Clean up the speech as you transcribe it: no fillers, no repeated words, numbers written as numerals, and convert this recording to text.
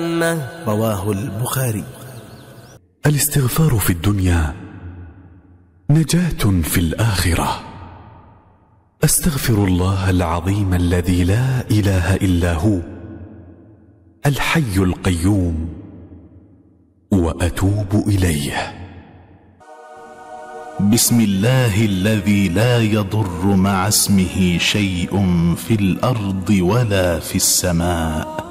رواه البخاري. الاستغفار في الدنيا نجاة في الآخرة. أستغفر الله العظيم الذي لا إله إلا هو الحي القيوم وأتوب إليه. بسم الله الذي لا يضر مع اسمه شيء في الأرض ولا في السماء.